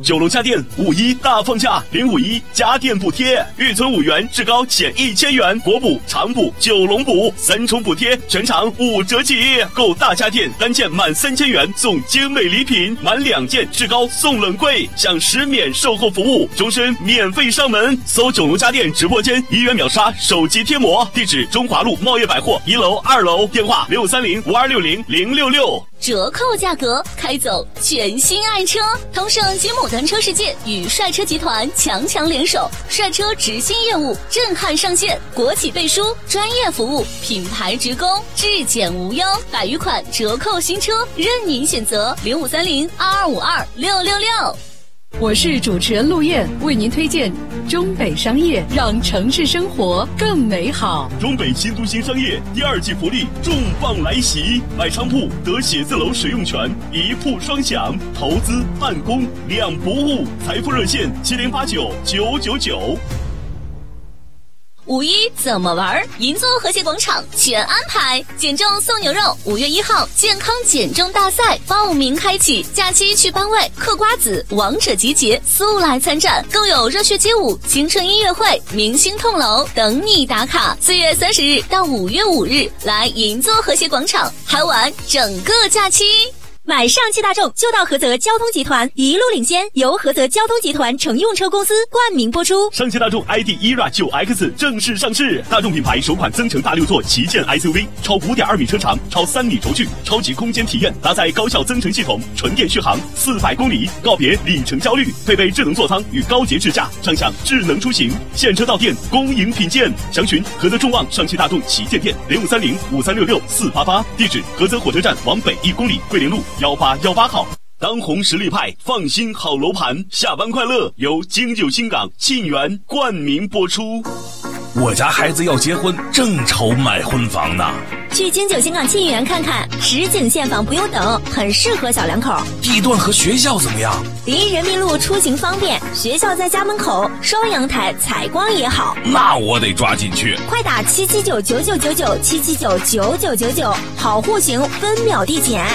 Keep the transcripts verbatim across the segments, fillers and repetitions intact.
九龙家电五一大放价，零五一家电补贴，预存五元，至高减一千元，国补、长补、九龙补三重补贴，全场五折起。购大家电单件满三千元送精美礼品，满两件至高送冷柜，享十免售后服务，终身免费上门。搜九龙家电直播间，一元秒杀手机贴膜，地址中华路茂业百货一楼、二楼，电话六三零五二六零零六六。 折扣价格，开走全新爱车。同盛吉姆单车世界与帅车集团强强联手，帅车直新业务震撼上线，国企背书，专业服务，品牌直供，质检无忧，百余款折扣新车任您选择。零五三零二二五二六六六。 我是主持人陆燕，为您推荐中北商业，让城市生活更美好。 中北新都心商业第二季福利重磅来袭，买商铺得写字楼使用权，一铺双享，投资办公两不误。财富热线七零八九九九九。 五一怎么玩？银座和谐广场全安排，减重送牛肉，五月一号健康减重大赛报名开启，假期去班委嗑瓜子，王者集结速来参战，更有热血街舞、青春音乐会、明星痛楼等你打卡。四月三十日到五月五日，来银座和谐广场嗨玩整个假期。 买上汽大众就到菏泽交通集团，一路领先，由菏泽交通集团乘用车公司冠名播出。 上汽大众 I D E R A 九 X 正式上市，大众品牌首款增程大六座旗舰 S U V， 超五点二米车长，超三米轴距，超级空间体验，搭载高效增程系统，纯电续航四百公里，告别里程焦虑，配备智能座舱与高节智驾，畅享智能出行。现车到店，恭迎品鉴。详询菏泽众旺上汽大众旗舰店零五三零五三六六四八八，地址菏泽火车站往北一公里，桂林路幺八幺八号。当红实力派，放心好楼盘，下班快乐由京九新港沁园冠名播出。 我家孩子要结婚，正愁买婚房呢。 去京九新港沁园看看，实景现房不用等，很适合小两口。 地段和学校怎么样？ 离人民路出行方便，学校在家门口，双阳台，采光也好。 那我得抓紧去， 快打七七九九九九九七七九九九九九，好户型分秒递减。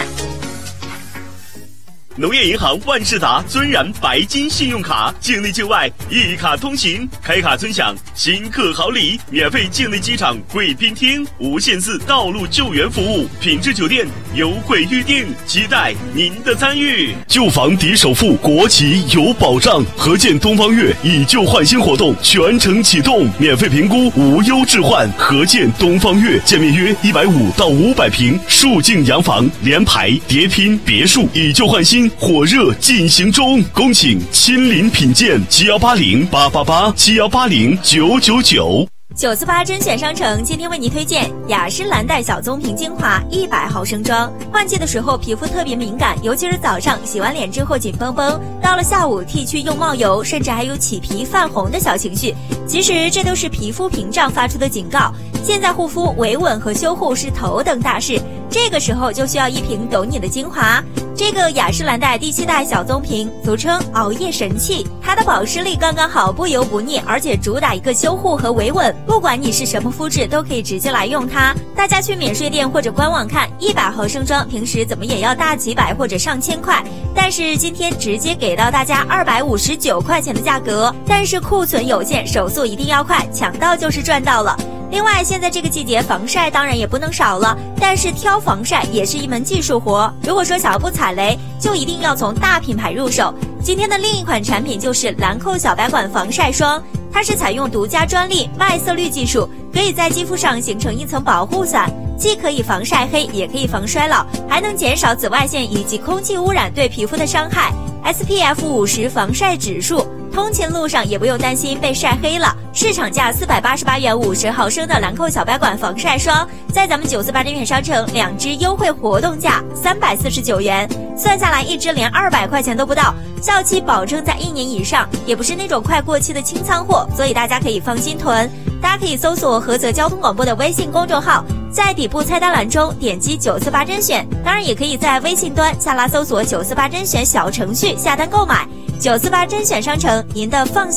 农业银行万事达尊然白金信用卡，境内境外一卡通行，开卡尊享新客好礼，免费境内机场贵宾厅，无限次道路救援服务，品质酒店优惠预订，期待您的参与。旧房抵首付，国企有保障。合建东方悦以旧换新活动全程启动，免费评估，无忧置换。合建东方悦，建面约一百五到五百平，数境洋房，联排叠拼别墅，以旧换新。火热进行中，恭请亲临品鉴。七幺八零八八八七幺八零九九九。 九四八甄选商城今天为您推荐雅诗兰黛小棕瓶精华一百毫升装。换季的时候皮肤特别敏感，尤其是早上洗完脸之后紧绷绷，到了下午剃去用冒油，甚至还有起皮泛红的小情绪。其实这都是皮肤屏障发出的警告。现在护肤维稳和修护是头等大事，这个时候就需要一瓶懂你的精华。这个雅诗兰黛第七代小棕瓶俗称熬夜神器，它的保湿力刚刚好，不油不腻，而且主打一个修护和维稳，不管你是什么肤质都可以直接来用它。大家去免税店或者官网看，一百毫升装平时怎么也要大几百或者上千块，但是今天直接给到大家二百五十九块钱的价格，但是库存有限，手速一定要快，抢到就是赚到了。另外，现在这个季节防晒当然也不能少了，但是挑防晒也是一门技术活。如果说想要不踩雷，就一定要从大品牌入手。今天的另一款产品就是兰蔻小白管防晒霜，它是采用独家专利麦色绿技术，可以在肌肤上形成一层保护伞，既可以防晒黑，也可以防衰老，还能减少紫外线以及空气污染对皮肤的伤害。S P F 五十 防晒指数，通勤路上也不用担心被晒黑了。市场价四百八十八元五十毫升的兰蔻小白管防晒霜，在咱们九四八甄选商城两支优惠活动价三百四十九元，算下来一支连二百块钱都不到，效期保证在一年以上，也不是那种快过期的清仓货，所以大家可以放心囤。大家可以搜索菏泽交通广播的微信公众号，在底部菜单栏中点击九四八甄选，当然也可以在微信端下拉搜索九四八甄选小程序下单购买。九四八甄选商城，您的放心